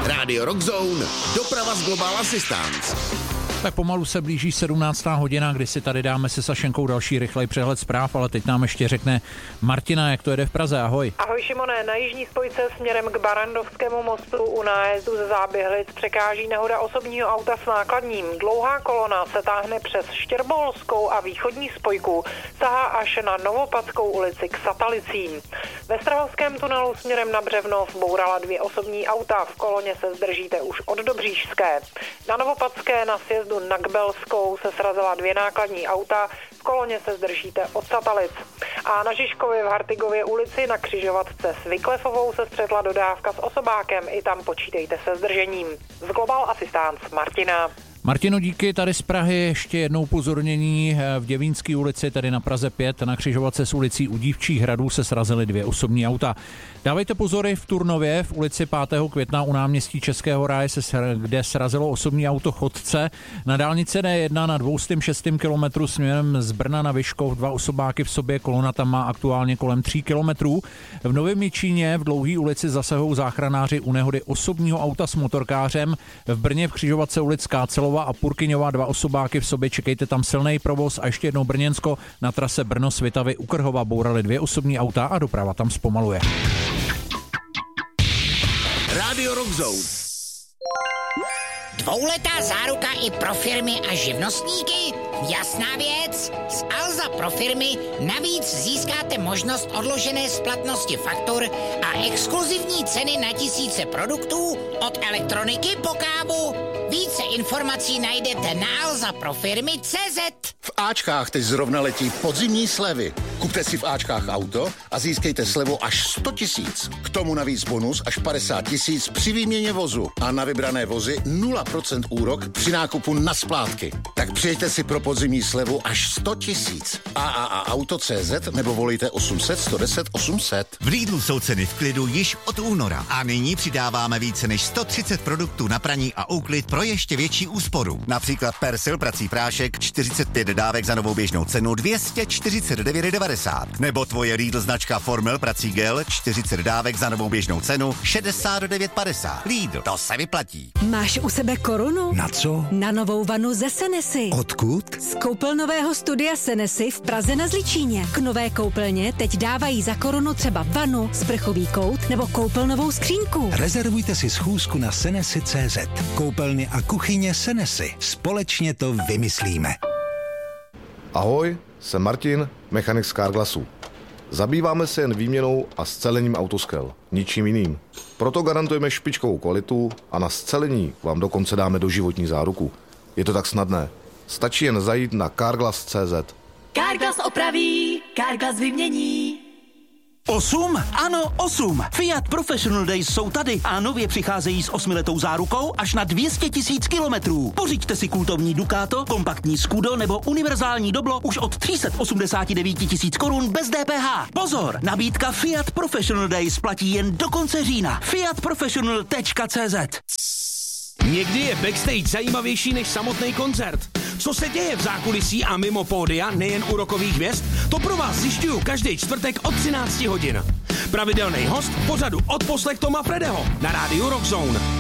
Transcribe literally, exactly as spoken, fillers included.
Radio Rockzone, doprava z Global Assistance. Tak pomalu se blíží sedmnáctá hodina, kdy si tady dáme se Sašenkou další rychlej přehled zpráv, ale teď nám ještě řekne Martina, jak to jede v Praze. Ahoj. Ahoj Šimone, na jižní spojce směrem k Barrandovskému mostu u nájezdu ze Záběhlic překáží nehoda osobního auta s nákladním. Dlouhá kolona se táhne přes Štěrbolskou a východní spojku, sahá až na Novopadskou ulici k Satalicím. Ve Strahovském tunelu směrem na Břevnov bourala dvě osobní auta, v koloně se zdržíte už od Dobříšské. Na Novopadské na sjezdu na Kbelskou se srazila dvě nákladní auta, v koloně se zdržíte od Satalic. A na Žižkově v Hartigově ulici na křižovatce s Vyklefovou se střetla dodávka s osobákem, i tam počítejte se zdržením. Z Global Assistance Martina. Martino, díky. Tady z Prahy ještě jednou upozornění. V Děvínské ulici, tady na Praze pět, na křižovatce s ulicí u Dívčích hradů se srazily dvě osobní auta. Dávejte pozory v Turnově, v ulici pátého května u náměstí Českého ráje, se, kde srazilo osobní auto chodce. Na dálnici D jedna na dvě stě šest kilometrů směrem z Brna na Vyškov, dva osobáky v sobě, kolona tam má aktuálně kolem tří kilometrů. V Novém Jičíně v Dlouhé ulici zasahují záchranáři u nehody osobního auta s motorkářem. V Brně v křižovatce ulic Kácelova a Purkyňová dva osobáky v sobě, čekejte tam silný provoz. A ještě jednou Brněnsko, na trase Brno-Svitavy u Krhova bourali dvě osobní auta a doprava tam zpomaluje. Radio Rockzone. Dvouletá záruka i pro firmy a živnostníky? Jasná věc. Z Alza pro firmy navíc získáte možnost odložené splatnosti faktur a exkluzivní ceny na tisíce produktů od elektroniky po kávu. Více informací najdete na alza pro firmy tečka cé zet. V Ačkách teď zrovna letí podzimní slevy. Kupte si v Ačkách auto a získejte slevu až sto tisíc. K tomu navíc bonus až padesát tisíc při výměně vozu. A na vybrané vozy nula procent úrok při nákupu na splátky. Tak přijďte si pro podzimní slevu až sto tisíc. a a a auto tečka cé zet nebo volejte osm set, sto deset, osm set. V Lidlu jsou ceny v klidu již od února. A nyní přidáváme více než sto třicet produktů na praní a úklid pro ještě větší úsporu. Například Persil prací prášek čtyřicet pět dávek za novou běžnou cenu dvě stě čtyřicet devět devadesát. Nebo tvoje Lidl značka Formel prací gel čtyřicet dávek za novou běžnou cenu šedesát devět padesát. Lidl, to se vyplatí. Máš u sebe korunu? Na co? Na novou vanu ze Senesy. Odkud? Z koupelnového studia Senesy v Praze na Zličíně. K nové koupelně teď dávají za korunu třeba vanu, sprchový kout nebo koupelnovou skřínku. Rezervujte si schůzku na senesy tečka cé zet. Koupelny a kuchyně Senesy. Společně to vymyslíme. Ahoj, jsem Martin, mechanik z Carglassu. Zabýváme se jen výměnou a scelením autoskel, ničím jiným. Proto garantujeme špičkovou kvalitu a na scelení vám dokonce dáme doživotní záruku. Je to tak snadné. Stačí jen zajít na carglass tečka cé zet. Carglass opraví, Carglass vymění. Osm? Ano, osm. Fiat Professional Days jsou tady a nově přicházejí s osmiletou zárukou až na dvě stě tisíc kilometrů. Pořiďte si kultovní Ducato, kompaktní Scudo nebo univerzální Doblo už od tři sta osmdesát devět tisíc korun bez dé pé há. Pozor, nabídka Fiat Professional Days platí jen do konce října. fiat professional tečka cé zet. Někdy je backstage zajímavější než samotný koncert. Co se děje v zákulisí a mimo pódia, nejen u rockových hvězd, to pro vás zjišťuju každý čtvrtek od třinácti hodin. Pravidelný host v pořadu Odposlech Toma Fredeho na rádiu Rockzone.